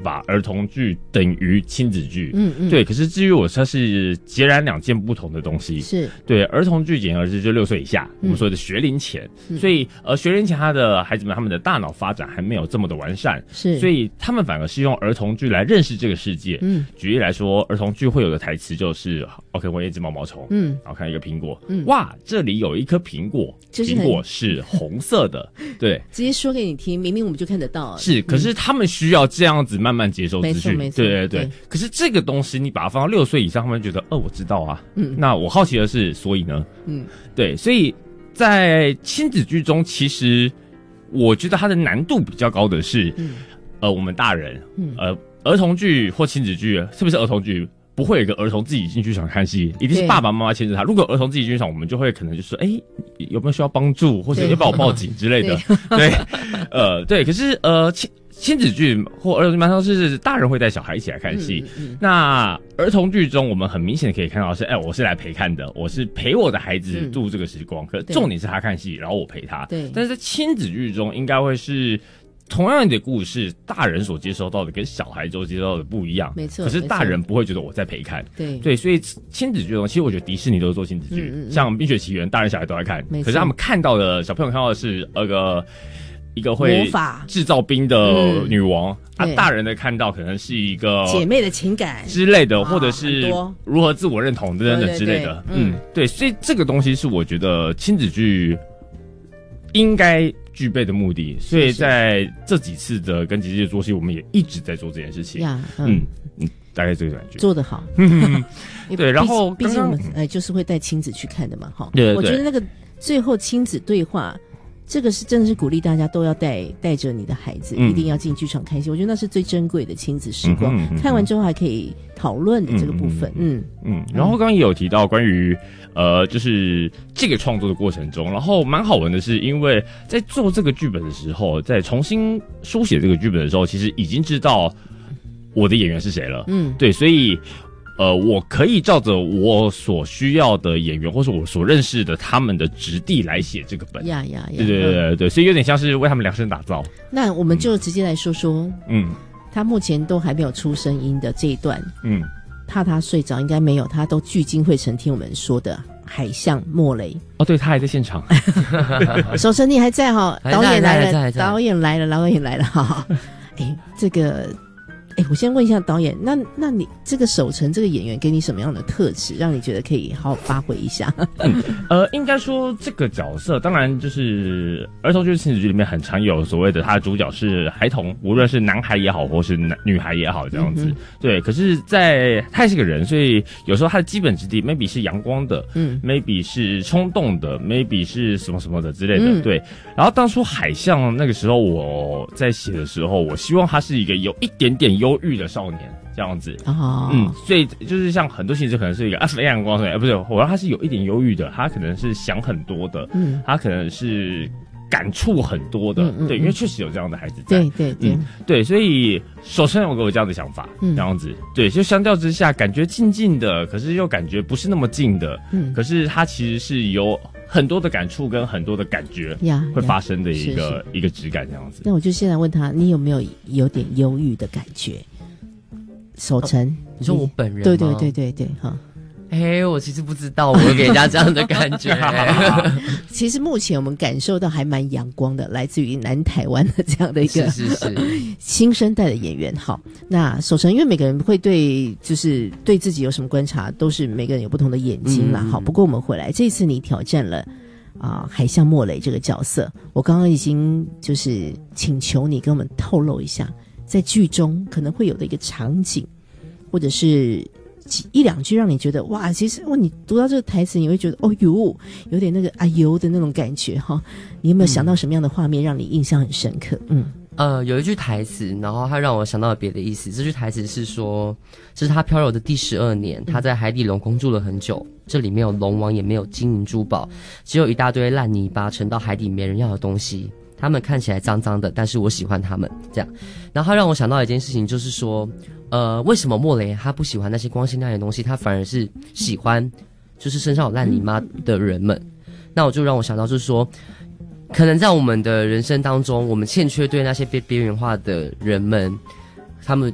把儿童剧等于亲子剧，对。可是至于它是截然两件不同的东西， 是对。儿童剧简而言之就6岁以下，我们说的学龄前，所以学龄前他的孩子们他们的大脑发展还没有这么的完善， 是， 所以他们反而是用儿童剧来认识这个世界。举例来说，儿童剧会有的台词就是OK， 我有一只毛毛虫，然后看一个苹果，哇，这里有一颗苹果，苹果是红色的，对， 直接说给你听，明明我们就看得到， 是，可是他们需要这样子慢慢接受资讯， 没错， 对对对。可是这个东西你把它放到6岁以上，他们觉得我知道啊，那我好奇的是，所以呢，对，所以在亲子剧中，其实我觉得它的难度比较高的是，我们大人，儿童剧或亲子剧，特别是儿童剧，不会有一个儿童自己进剧场看戏，一定是爸爸妈妈牵着他。如果儿童自己进剧场，我们就会可能就说，有没有需要帮助，或者要不要我报警之类的。对，对。可是亲子剧或儿童剧蛮多是大人会带小孩一起来看戏。那儿童剧中，我们很明显的可以看到是，我是来陪看的，我是陪我的孩子度这个时光。可重点是他看戏，然后我陪他。对。但是在亲子剧中，应该会是同样的故事，大人所接收到的跟小孩所接收到的不一样， 没错。 可是大人不会觉得我在陪看， 对， 所以亲子剧中，其实我觉得迪士尼都是做亲子剧，像《冰雪奇缘》，大人小孩都在看，可是他们看到的小朋友看到的是一个会制造冰的女王，大人的看到可能是一个姐妹的情感之类的，或者是如何自我认同等等之类的，对，所以这个东西是我觉得亲子剧应该具备的目的，所以在这几次的跟姐姐做戏，我们也一直在做这件事情。大概这个感觉做得好。 对，然后毕竟我们就是会带亲子去看的嘛，哈。 对， 我觉得那个最后亲子对话，这个是真的是鼓励大家都要带着你的孩子，一定要进剧场看戏。我觉得那是最珍贵的亲子时光。看完之后还可以讨论的这个部分。 然后刚刚也有提到关于就是这个创作的过程中，然后蛮好玩的是，因为在做这个剧本的时候，在重新书写这个剧本的时候，其实已经知道我的演员是谁了。对，所以我可以照着我所需要的演员，或是我所认识的他们的质地来写这个本。对，所以有点像是为他们量身打造。 那我们就直接来说说，他目前都还没有出声音的这一段，怕他睡着应该没有，他都聚精会神听我们说的海象莫雷。 对，他还在现场。 守成你还在哈？导演来了，导演来了哈。这个。我先问一下导演，那你这个守成这个演员给你什么样的特质，让你觉得可以好好发挥一下？ 应该说这个角色，当然就是儿童剧、亲子剧里面很常有所谓的，他的主角是孩童，无论是男孩也好，或是女孩也好，这样子。对，可是他也是个人，所以有时候他的基本质地 maybe 是阳光的，maybe 是冲动的 ，maybe 是什么什么的之类的。对，然后当初海象那个时候我在写的时候，我希望他是一个有一点点忧郁的少年这样子。所以就是像很多其实可能是一个非常光鲜，不是，我让他是有一点忧郁的，他可能是想很多的，他可能是感触很多的，对，因为确实有这样的孩子在，对，所以守成有给我这样的想法，这样子，对，就相较之下，感觉静静的，可是又感觉不是那么静的，可是他其实是有很多的感触跟很多的感觉会发生的一个质感这样子。 那我就现在问他，你有没有点忧郁的感觉？守成， 你说我本人吗？ 对，哈。 我其实不知道，我会给人家这样的感觉。 其实目前我们感受到还蛮阳光的，来自于南台湾的这样的一个新生代的演员。好，那守成，因为每个人会就是对自己有什么观察，都是每个人有不同的眼睛啦。好，不过我们回来，这次你挑战了海象莫雷这个角色，我刚刚已经就是请求你跟我们透露一下，在剧中可能会有的一个场景，或者是一两句让你觉得哇，其实你读到这个台词，你会觉得有点那个呦的那种感觉哈。你有没有想到什么样的画面让你印象很深刻？ 有一句台词，然后它让我想到了别的意思。这句台词是说，这是他漂流的第12年，他在海底龙宫住了很久，这里没有龙王，也没有金银珠宝，只有一大堆烂泥巴沉到海底没人要的东西。他们看起来脏脏的，但是我喜欢他们这样。然后他让我想到一件事情，就是说为什么莫雷他不喜欢那些光鲜亮眼的东西，他反而是喜欢就是身上有烂泥巴的人们。那我就让我想到，就是说可能在我们的人生当中，我们欠缺对那些被边缘化的人们，他们